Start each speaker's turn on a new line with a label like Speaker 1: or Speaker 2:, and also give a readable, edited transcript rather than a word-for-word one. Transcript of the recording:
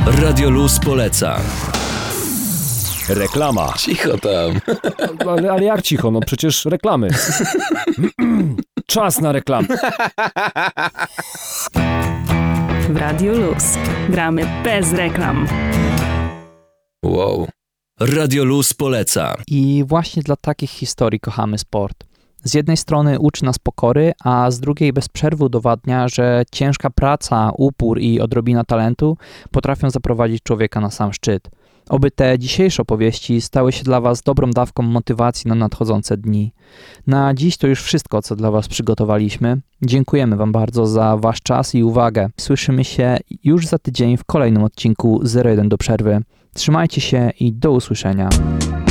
Speaker 1: Radio Luz poleca. Reklama.
Speaker 2: Cicho tam.
Speaker 3: Ale jak cicho? No przecież reklamy. Czas na reklamy.
Speaker 4: W Radio Luz gramy bez reklam.
Speaker 2: Wow.
Speaker 1: Radio Luz poleca.
Speaker 5: I właśnie dla takich historii kochamy sport. Z jednej strony uczy nas pokory, a z drugiej bez przerwy udowadnia, że ciężka praca, upór i odrobina talentu potrafią zaprowadzić człowieka na sam szczyt. Oby te dzisiejsze opowieści stały się dla Was dobrą dawką motywacji na nadchodzące dni. Na dziś to już wszystko, co dla Was przygotowaliśmy. Dziękujemy Wam bardzo za Wasz czas i uwagę. Słyszymy się już za tydzień w kolejnym odcinku 01 do przerwy. Trzymajcie się i do usłyszenia.